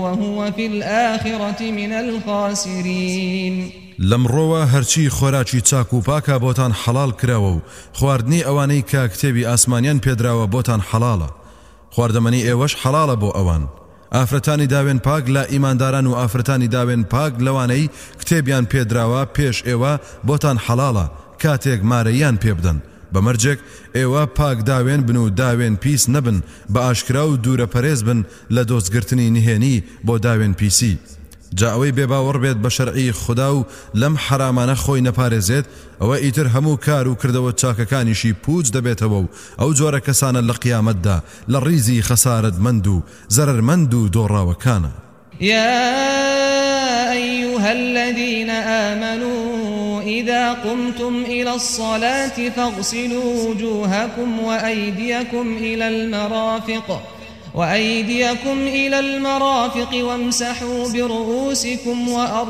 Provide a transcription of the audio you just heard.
وهو في الآخرة من الخاسرين. لەمڕۆوە هەرچی خۆراکی چاک و پاکە بۆتان حەڵال کراوە و خواردنی ئەوانەی کە کتێبی ئاسمانیان پێدراوە بۆتان حەڵالە. خواردەمەنی ئێوەش حەڵالە بۆ ئەوان. ئافرەتانی داوێن پاک لە ئیمانداران و ئافرەتانی داوێن پاک لەوانەی کتێبیان پێدراوە پێش ئێوە بۆتان حەڵالە کاتێک مارەیان پێ بدەن. بەمەرجێک ئێوە پاک داوێن بن و داوێن پیس نەبن، بە ئاشکرا و دوورە پەرێز بن لە دۆستگرتنی نهێنی بۆ داوێن پیسی. جا ئەوەی بێباوەڕ بێت بە شەرعی خوددا و لەم حرامانە خۆی نەپارێزێت، ئەوە ئیتر هەموو کار و کردەوە چاکەکانیشی پوچ دەبێتەوە و ئەو جۆرە کەسانە لە قیامەتدا لە ڕیزی خەسارەتمەند و زەرەرمەند و دۆڕاوەکانە. يا أيها الذين آمنوا إذا قمتم إلى الصلاة فاغسلوا وجوهكم وأيديكم إلى المرافق وامسحوا برؤوسكم